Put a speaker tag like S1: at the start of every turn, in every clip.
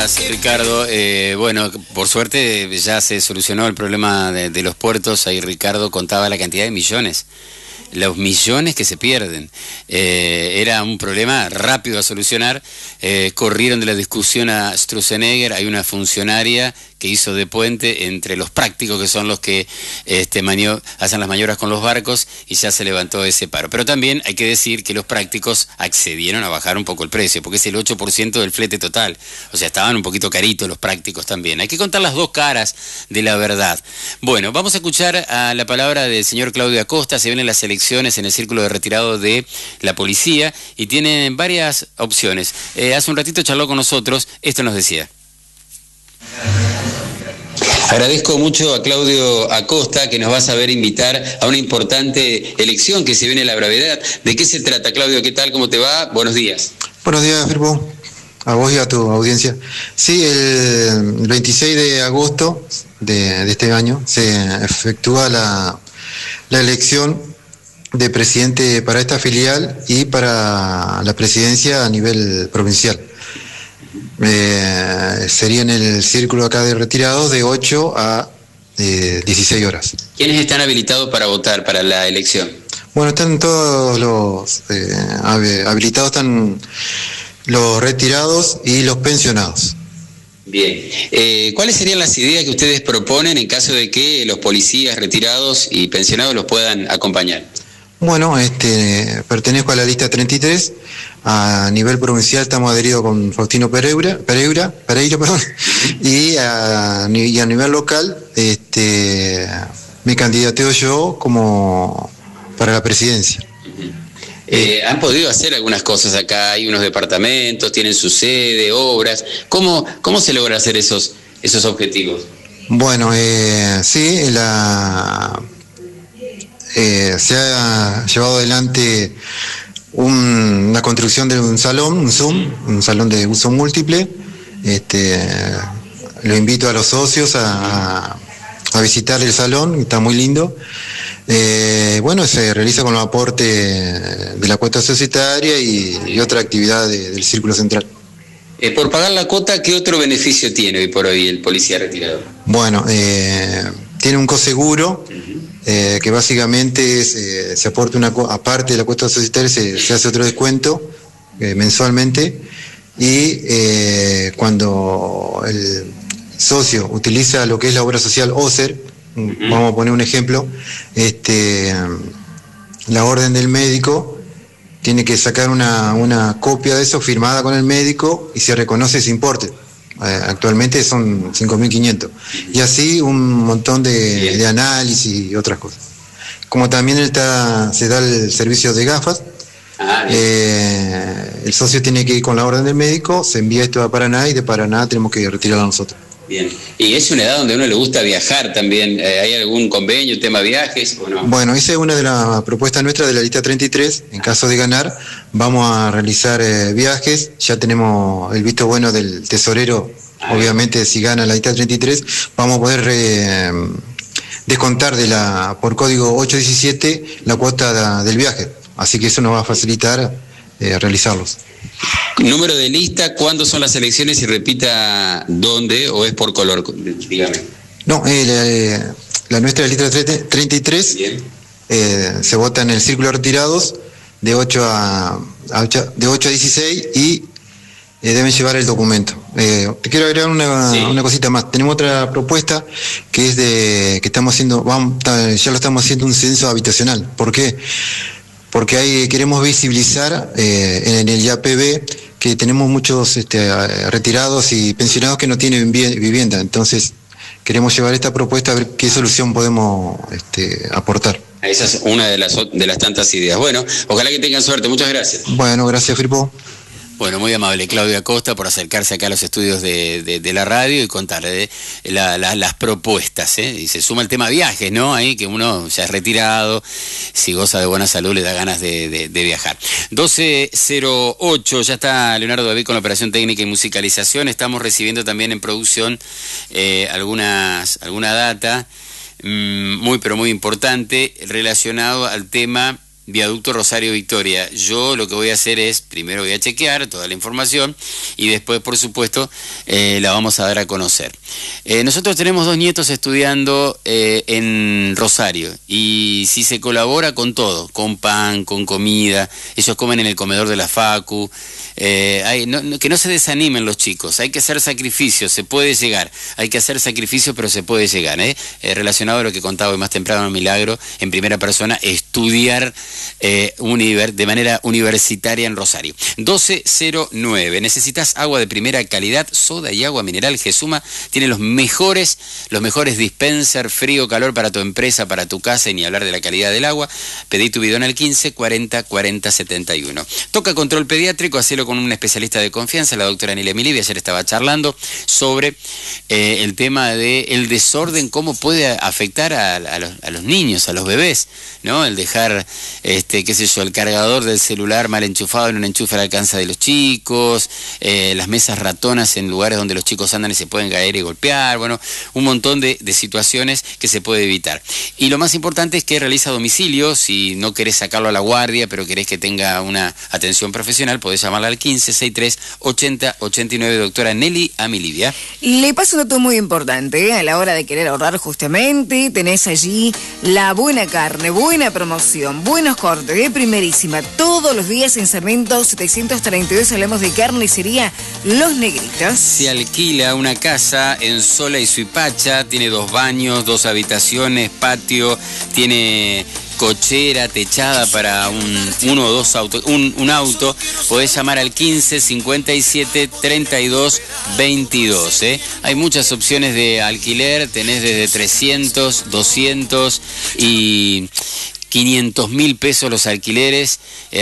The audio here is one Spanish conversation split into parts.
S1: Ricardo, bueno, por suerte ya se solucionó el problema de los puertos. Ahí Ricardo contaba la cantidad de millones, los millones que se pierden. Era un problema rápido a solucionar. Corrieron de la discusión a Sturzenegger. Hay una funcionaria que hizo de puente entre los prácticos, que son los que hacen las maniobras con los barcos, y ya se levantó ese paro. Pero también hay que decir que los prácticos accedieron a bajar un poco el precio, porque es el 8% del flete total. O sea, estaban un poquito caritos los prácticos también. Hay que contar las dos caras de la verdad. Bueno, vamos a escuchar a la palabra del señor Claudio Acosta. Se vienen las elecciones en el círculo de retirado de la policía y tienen varias opciones. Hace un ratito charló con nosotros, esto nos decía. Agradezco mucho a Claudio Acosta, que nos va a saber invitar a una importante elección que se viene a la brevedad. ¿De qué se trata, Claudio? ¿Qué tal? ¿Cómo te va? Buenos días.
S2: Buenos días, Firpo, a vos y a tu audiencia. Sí, el 26 de agosto de este año se efectúa la elección de presidente para esta filial y para la presidencia a nivel provincial. Sería en el círculo acá de retirados de 8 a 16 horas.
S1: ¿Quiénes están habilitados para votar para la elección?
S2: Bueno, están todos los habilitados, están los retirados y los pensionados.
S1: Bien. ¿Cuáles serían las ideas que ustedes proponen en caso de que los policías retirados y pensionados los puedan acompañar?
S2: Bueno, pertenezco a la lista 33. A nivel provincial estamos adheridos con Faustino Pereira, y a nivel local me candidateo yo como para la presidencia.
S1: Han podido hacer algunas cosas acá, hay unos departamentos, tienen su sede, obras. ¿Cómo se logra hacer esos objetivos?
S2: Bueno, sí, se ha llevado adelante una construcción de un salón de uso múltiple. Lo invito a los socios a visitar el salón, está muy lindo. Bueno, se realiza con los aportes de la cuota societaria y otra actividad del Círculo Central.
S1: Por pagar la cuota, ¿qué otro beneficio tiene hoy por hoy el policía retirado?
S2: Bueno, tiene un coseguro. Que básicamente se aporta aparte de la cuota societaria, se hace otro descuento mensualmente, y cuando el socio utiliza lo que es la obra social OSER, vamos a poner un ejemplo, la orden del médico tiene que sacar una copia de eso firmada con el médico y se reconoce ese importe. Actualmente son 5.500. Y así un montón de análisis y otras cosas. Como también se da el servicio de gafas, el socio tiene que ir con la orden del médico, se envía esto a Paraná y de Paraná tenemos que retirarlo nosotros.
S1: Bien. ¿Y es una edad donde a uno le gusta viajar también? ¿Hay algún convenio, tema viajes o no?
S2: Bueno, esa es una de las propuestas nuestras de la lista 33. En caso de ganar, vamos a realizar viajes. Ya tenemos el visto bueno del tesorero. Obviamente, si gana la lista 33, vamos a poder descontar por código 817 la cuota del viaje. Así que eso nos va a facilitar realizarlos.
S1: Número de lista, ¿cuándo son las elecciones? Y repita dónde, o es por color, dígame.
S2: No, la nuestra lista 33 se vota en el círculo de retirados de 8 a 16 y deben llevar el documento. Te quiero agregar una cosita más. Tenemos otra propuesta que es que estamos haciendo, ya lo estamos haciendo, un censo habitacional. ¿Por qué? Porque ahí queremos visibilizar en el IAPB que tenemos muchos retirados y pensionados que no tienen vivienda. Entonces queremos llevar esta propuesta a ver qué solución podemos aportar.
S1: Esa es una de las tantas ideas. Bueno, ojalá que tengan suerte. Muchas gracias.
S2: Bueno, gracias, Firpo.
S1: Bueno, muy amable Claudio Acosta por acercarse acá a los estudios de la radio y contarle las propuestas, Y se suma el tema viajes, ¿no? Ahí que uno ya es retirado, si goza de buena salud le da ganas de viajar. 12:08, ya está Leonardo David con la operación técnica y musicalización. Estamos recibiendo también en producción alguna data muy pero muy importante relacionado al tema Viaducto Rosario Victoria. Yo lo que voy a hacer es, primero voy a chequear toda la información y después, por supuesto, la vamos a dar a conocer. Nosotros tenemos 2 nietos estudiando en Rosario y si se colabora con todo, con pan, con comida, ellos comen en el comedor de la Facu, que no se desanimen los chicos, hay que hacer sacrificios, se puede llegar, hay que hacer sacrificios pero se puede llegar, relacionado a lo que contaba hoy más temprano Milagro, en primera persona, estudiar de manera universitaria en Rosario. 1209, necesitas agua de primera calidad, soda y agua mineral. Gesuma tiene los mejores dispensers, frío, calor para tu empresa, para tu casa, y ni hablar de la calidad del agua. Pedí tu bidón al 15 40 40 71. Toca control pediátrico, hacelo con un especialista de confianza, la doctora Nilia Milivia. Ayer estaba charlando sobre el tema del desorden, cómo puede afectar a los niños, a los bebés, ¿no? El dejar, qué sé yo, el cargador del celular mal enchufado en un enchufe al alcance de los chicos, las mesas ratonas en lugares donde los chicos andan y se pueden caer y golpear, bueno, un montón de situaciones que se puede evitar. Y lo más importante es que realiza domicilio. Si no querés sacarlo a la guardia, pero querés que tenga una atención profesional, podés llamarla al 15 63 80 89, doctora Nelly Amilivia.
S3: Le paso un dato muy importante, a la hora de querer ahorrar justamente, tenés allí la buena carne, buena promoción, buenos cortes de primerísima, todos los días en Sarmiento 732 hablamos de carnicería Los Negritos.
S1: Se alquila una casa en Sola y Suipacha, tiene 2 baños, 2 habitaciones, patio, tiene cochera, techada para uno o dos autos, un auto. Podés llamar al 15 57 32 22. Hay muchas opciones de alquiler, tenés desde 300, 200 y 500.000 pesos los alquileres.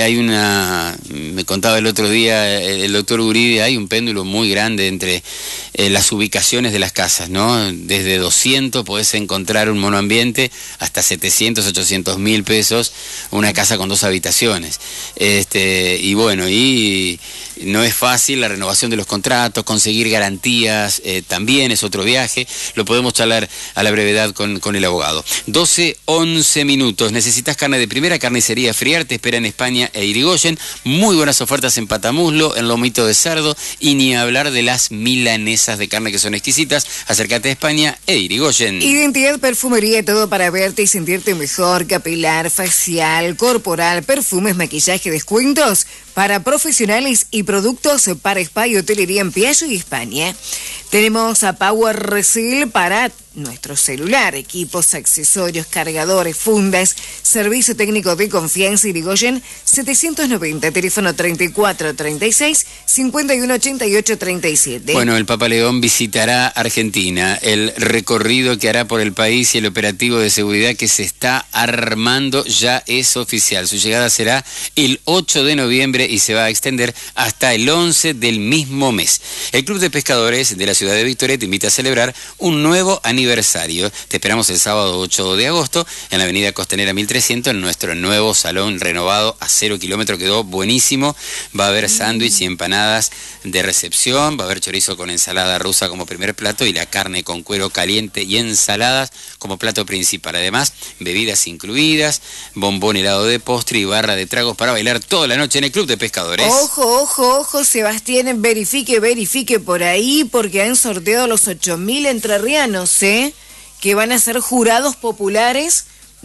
S1: Me contaba el otro día el doctor Uribe, hay un péndulo muy grande entre las ubicaciones de las casas, ¿no? Desde 200 podés encontrar un monoambiente hasta 700, 800.000 pesos una casa con 2 habitaciones. Y bueno, y no es fácil la renovación de los contratos, conseguir garantías, también es otro viaje. Lo podemos charlar a la brevedad con el abogado. 12:11 minutos. Necesitas carne de primera, Carnicería Friar te espera en España e Irigoyen. Muy buenas ofertas en patamuslo, en lomito de cerdo, y ni hablar de las milanesas de carne que son exquisitas. Acércate a España e Irigoyen.
S3: Identidad Perfumería, todo para verte y sentirte mejor, capilar, facial, corporal, perfumes, maquillaje, descuentos para profesionales y productos para spa y hotelería en Piaggio y España. Tenemos a Power Resil para nuestro celular, equipos, accesorios, cargadores, fundas, servicio técnico de confianza. Irigoyen 790, teléfono 34 36 51 88 37.
S1: Bueno, el Papa León visitará Argentina, el recorrido que hará por el país y el operativo de seguridad que se está armando ya es oficial. Su llegada será el 8 de noviembre y se va a extender hasta el 11 del mismo mes. El Club de Pescadores de la ciudad de Victoria te invita a celebrar un nuevo aniversario. Te esperamos el sábado 8 de agosto en la avenida Costanera 1300 en nuestro nuevo salón renovado a 0 kilómetros. Quedó buenísimo. Va a haber sándwich y empanadas de recepción, va a haber chorizo con ensalada rusa como primer plato y la carne con cuero caliente y ensaladas como plato principal. Además, bebidas incluidas, bombón helado de postre y barra de tragos para bailar toda la noche en el Club de Pescadores.
S3: Ojo, Sebastián, verifique por ahí, porque han sorteado los 8.000 entrerrianos, que van a ser jurados populares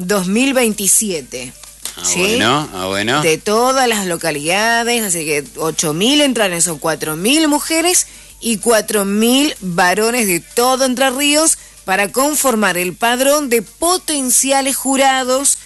S3: 2027. ¿Sí?
S1: Bueno.
S3: De todas las localidades, así que 8.000 entrerrianos, son 4.000 mujeres y 4.000 varones de todo Entre Ríos para conformar el padrón de potenciales jurados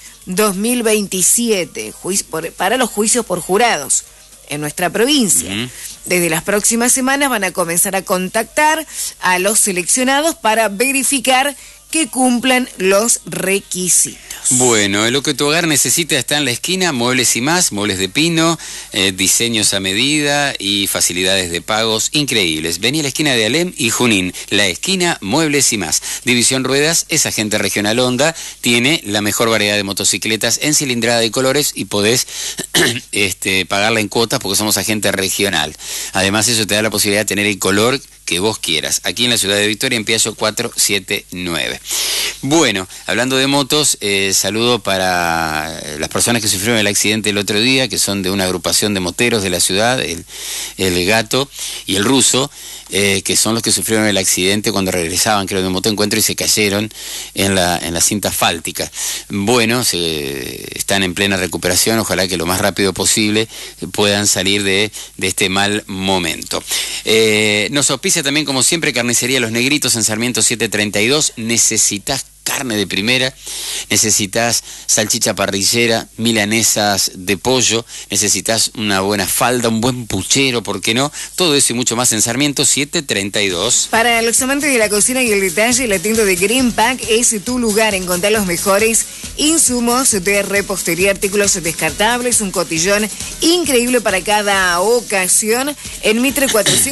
S3: 2027, para los juicios por jurados en nuestra provincia. Desde las próximas semanas van a comenzar a contactar a los seleccionados para verificar que cumplan los requisitos.
S1: Bueno, lo que tu hogar necesita está en la esquina, Muebles y Más, muebles de pino, diseños a medida y facilidades de pagos increíbles. Vení a la esquina de Alem y Junín, la esquina Muebles y Más. División Ruedas es agente regional Honda, tiene la mejor variedad de motocicletas en cilindrada y colores y podés pagarla en cuotas porque somos agente regional. Además eso te da la posibilidad de tener el color que vos quieras. Aquí en la ciudad de Victoria, en Piaggio 479. Bueno, hablando de motos, saludo para las personas que sufrieron el accidente el otro día, que son de una agrupación de moteros de la ciudad, el Gato y el Ruso, que son los que sufrieron el accidente cuando regresaban, creo, de un motoencuentro y se cayeron en la cinta asfáltica. Bueno, están en plena recuperación, ojalá que lo más rápido posible puedan salir de este mal momento. Nos auspicia también, como siempre, Carnicería Los Negritos en Sarmiento 732. Necesitas carne de primera, necesitas salchicha parrillera, milanesas de pollo, necesitas una buena falda, un buen puchero, ¿por qué no? Todo eso y mucho más en Sarmiento 732.
S3: Para los amantes de la cocina y el detalle, la tienda de Green Pack es tu lugar. Encontrar los mejores insumos de repostería, artículos descartables, un cotillón increíble para cada ocasión en Mitre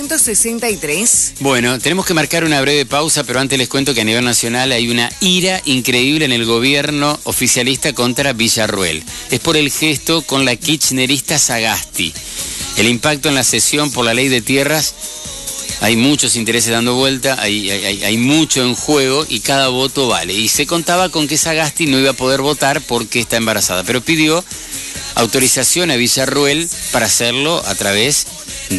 S3: 463.
S1: Bueno, tenemos que marcar una breve pausa, pero antes les cuento que a nivel nacional hay una ira increíble en el gobierno oficialista contra Villarruel. Es por el gesto con la kirchnerista Sagasti. El impacto en la sesión por la ley de tierras, hay muchos intereses dando vuelta, hay mucho en juego y cada voto vale. Y se contaba con que Sagasti no iba a poder votar porque está embarazada, pero pidió autorización a Villarruel para hacerlo a través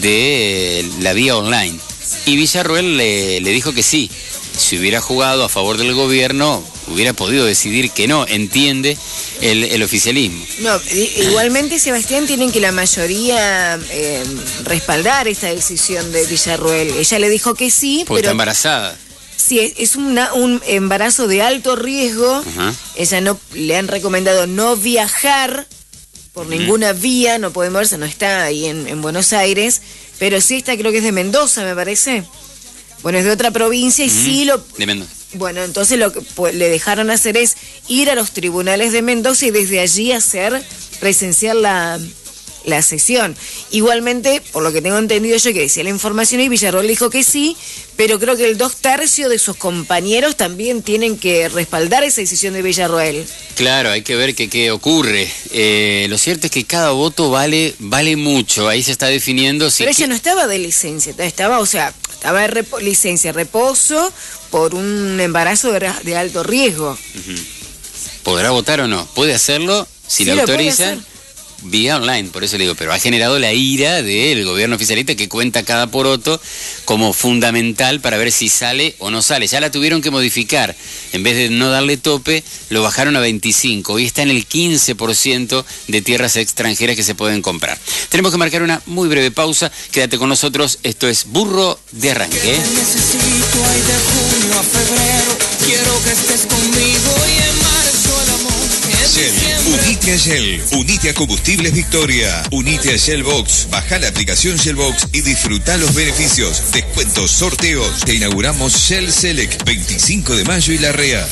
S1: de la vía online. Y Villarruel le dijo que sí. Si hubiera jugado a favor del gobierno, hubiera podido decidir que no, entiende el oficialismo.
S3: No, igualmente, Sebastián, tienen que la mayoría respaldar esta decisión de Villarruel. Ella le dijo que sí,
S1: porque
S3: pero
S1: está embarazada.
S3: Sí, es un embarazo de alto riesgo.
S1: Ajá.
S3: Ella no le han recomendado no viajar por ninguna vía, no puede moverse, no está ahí en Buenos Aires, pero sí está, creo que es de Mendoza, me parece. Bueno, es de otra provincia y sí lo...
S1: De Mendoza.
S3: Bueno, entonces lo que le dejaron hacer es ir a los tribunales de Mendoza y desde allí presenciar la sesión. Igualmente, por lo que tengo entendido yo, que decía la información, y Villarruel dijo que sí, pero creo que el 2/3 de sus compañeros también tienen que respaldar esa decisión de Villarruel.
S1: Claro, hay que ver qué ocurre. Lo cierto es que cada voto vale mucho. Ahí se está definiendo si...
S3: Pero ella no estaba de licencia, estaba de licencia, reposo por un embarazo de alto riesgo.
S1: Uh-huh. ¿Podrá votar o no? ¿Puede hacerlo si
S3: sí,
S1: la autorizan? Vía online, por eso le digo, pero ha generado la ira del gobierno oficialista que cuenta cada poroto como fundamental para ver si sale o no sale. Ya la tuvieron que modificar, en vez de no darle tope, lo bajaron a 25, hoy está en el 15% de tierras extranjeras que se pueden comprar. Tenemos que marcar una muy breve pausa, quédate con nosotros, esto es Burro de Arranque.
S4: Necesito ahí de junio a febrero, quiero que estés conmigo y en marzo el amor.
S5: Shell, unite a Shell, unite a Combustibles Victoria, unite a Shellbox, baja la aplicación Shellbox y disfruta los beneficios, descuentos, sorteos. Te inauguramos Shell Select, 25 de mayo y Larrea.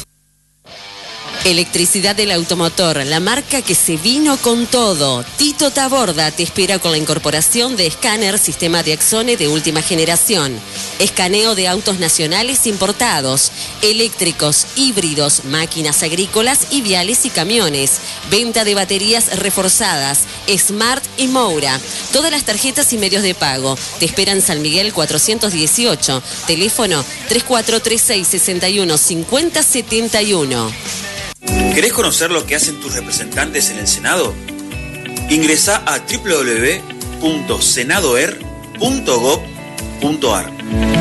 S6: Electricidad del Automotor, la marca que se vino con todo. Tito Taborda te espera con la incorporación de escáner sistema de Axone de última generación. Escaneo de autos nacionales importados, eléctricos, híbridos, máquinas agrícolas y viales y camiones. Venta de baterías reforzadas, Smart y Moura. Todas las tarjetas y medios de pago. Te esperan San Miguel 418. Teléfono 3436 61 50 71.
S7: ¿Querés conocer lo que hacen tus representantes en el Senado? Ingresá a www.senadoer.gov.ar.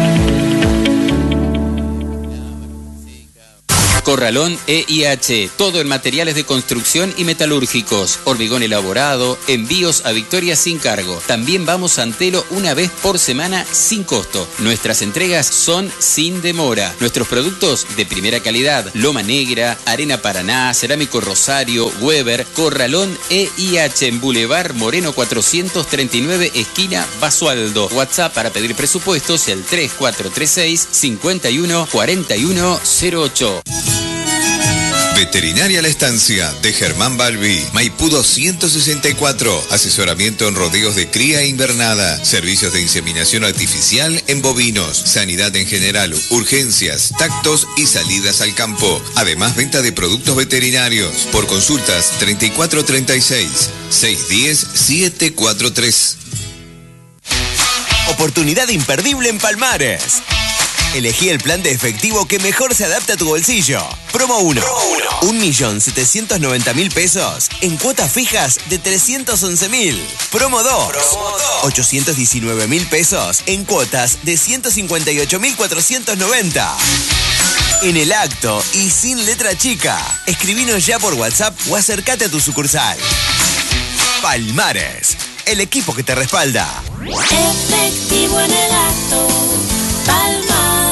S1: Corralón EIH, todo en materiales de construcción y metalúrgicos, hormigón elaborado, envíos a Victoria sin cargo. También vamos a Antelo una vez por semana sin costo. Nuestras entregas son sin demora. Nuestros productos de primera calidad, Loma Negra, Arena Paraná, Cerámico Rosario, Weber. Corralón EIH en Boulevard Moreno 439, esquina Basualdo. WhatsApp para pedir presupuestos el 3436 51 41 08.
S5: Veterinaria La Estancia, de Germán Balbi, Maipú 264, asesoramiento en rodeos de cría e invernada, servicios de inseminación artificial en bovinos, sanidad en general, urgencias, tactos y salidas al campo. Además, venta de productos veterinarios. Por consultas 3436 610 743.
S8: Oportunidad imperdible en Palmares. Elegí el plan de efectivo que mejor se adapta a tu bolsillo. Promo 1. 1.790.000 pesos en cuotas fijas de 311.000. Promo 2. 819.000 pesos en cuotas de 158.490. En el acto y sin letra chica. Escribinos ya por WhatsApp o acércate a tu sucursal. Palmares, el equipo que te respalda.
S9: Efectivo en el acto. Palmares.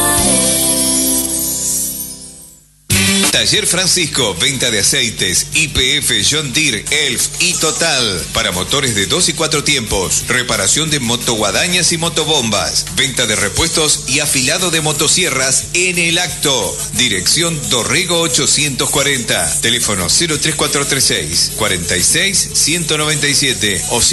S5: Taller Francisco, venta de aceites, YPF, John Deere, Elf y Total. Para motores de 2 y 4 tiempos. Reparación de motoguadañas y motobombas. Venta de repuestos y afilado de motosierras en el acto. Dirección Dorrego 840. Teléfono 03436 46 197 o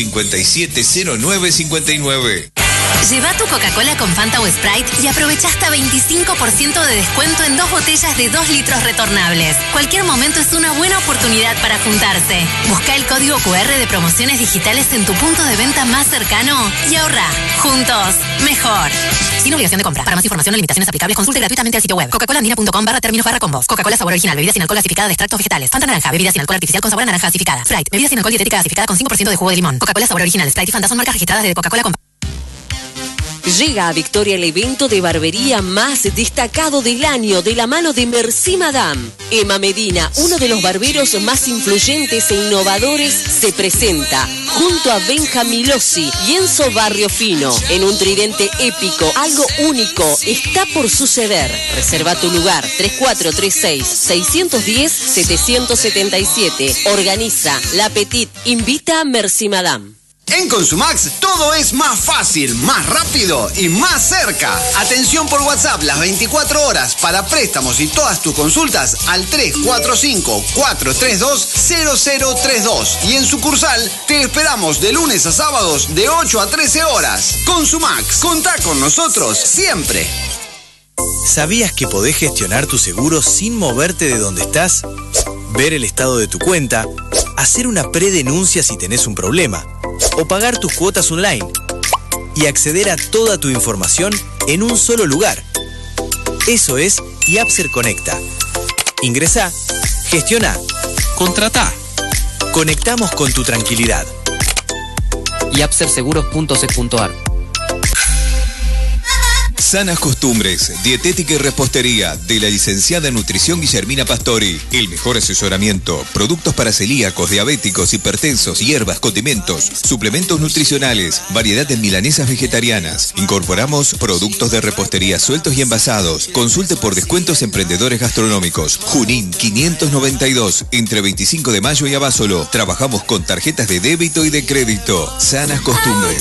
S5: 570959.
S10: Lleva tu Coca-Cola con Fanta o Sprite y aprovecha hasta 25% de descuento en 2 botellas de 2 litros retornables. Cualquier momento es una buena oportunidad para juntarse. Busca el código QR de promociones digitales en tu punto de venta más cercano y ahorra. Juntos, mejor. Sin obligación de compra. Para más información o limitaciones aplicables, consulte gratuitamente el sitio web coca-colaandina.com/términos/combos. Coca-Cola sabor original, bebida sin alcohol gasificada de extractos vegetales. Fanta naranja, bebida sin alcohol artificial con sabor a naranja gasificada. Sprite, bebida sin alcohol dietética gasificada con 5% de jugo de limón. Coca-Cola sabor original, Sprite y Fanta son marcas registradas de Coca-Cola con...
S6: Llega a Victoria el evento de barbería más destacado del año de la mano de Merci Madame. Emma Medina, uno de los barberos más influyentes e innovadores, se presenta junto a Benja Milossi y Enzo Barriofino en un tridente épico. Algo único está por suceder. Reserva tu lugar 3436-610-777. Organiza La Petite. Invita a Merci Madame.
S11: En Consumax todo es más fácil, más rápido y más cerca. Atención por WhatsApp las 24 horas para préstamos y todas tus consultas al 345-432-0032. Y en sucursal te esperamos de lunes a sábados de 8 a 13 horas. Consumax, contá con nosotros siempre.
S12: ¿Sabías que podés gestionar tu seguro sin moverte de donde estás? Ver el estado de tu cuenta, hacer una predenuncia si tenés un problema, o pagar tus cuotas online, y acceder a toda tu información en un solo lugar. Eso es Yapser Conecta. Ingresá, gestiona, contratá. Conectamos con tu tranquilidad.
S13: yapserseguros.c.ar.
S5: Sanas Costumbres, dietética y repostería de la licenciada en nutrición Guillermina Pastori. El mejor asesoramiento, productos para celíacos, diabéticos, hipertensos, hierbas, condimentos, suplementos nutricionales, variedad de milanesas vegetarianas. Incorporamos productos de repostería sueltos y envasados. Consulte por descuentos emprendedores gastronómicos. Junín 592, entre 25 de mayo y Abasolo. Trabajamos con tarjetas de débito y de crédito. Sanas Costumbres.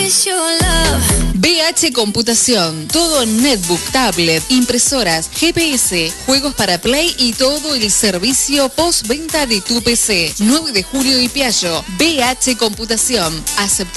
S14: BH Computación. Todo en netbook, tablet, impresoras, GPS, juegos para Play y todo el servicio postventa de tu PC. 9 de julio y Piaggio. BH Computación.